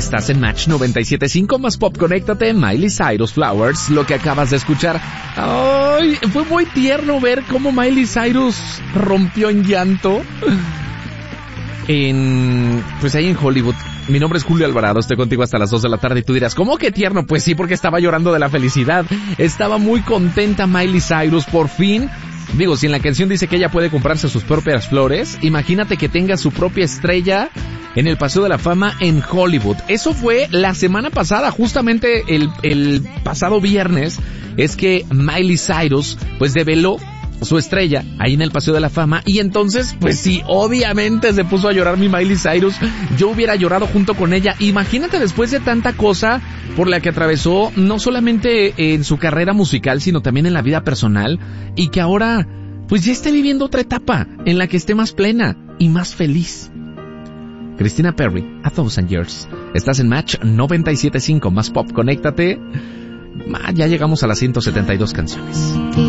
Estás en Match 97.5 más Pop. Conéctate, Miley Cyrus, Flowers, lo que acabas de escuchar. Ay, fue muy tierno ver cómo Miley Cyrus rompió en llanto pues ahí en Hollywood. Mi nombre es Julio Alvarado, estoy contigo hasta las 2 de la tarde y tú dirás, ¿cómo que tierno? Pues sí, porque estaba llorando de la felicidad. Estaba muy contenta Miley Cyrus, por fin. Digo, si en la canción dice que ella puede comprarse sus propias flores, imagínate que tenga su propia estrella en el Paseo de la Fama en Hollywood. Eso fue la semana pasada, justamente el pasado viernes, es que Miley Cyrus pues develó su estrella ahí en el Paseo de la Fama, y entonces pues sí, obviamente se puso a llorar mi Miley Cyrus. Yo hubiera llorado junto con ella. Imagínate después de tanta cosa por la que atravesó, no solamente en su carrera musical, sino también en la vida personal, y que ahora pues ya esté viviendo otra etapa en la que esté más plena y más feliz. Christina Perri, A Thousand Years. Estás en Match 97.5 más Pop. Conéctate. Ya llegamos a las 172 canciones.